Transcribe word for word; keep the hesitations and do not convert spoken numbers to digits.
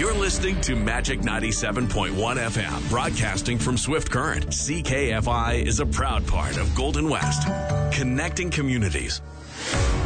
You're listening to Magic ninety-seven point one F M, broadcasting from Swift Current. C K F I is a proud part of Golden West, connecting communities.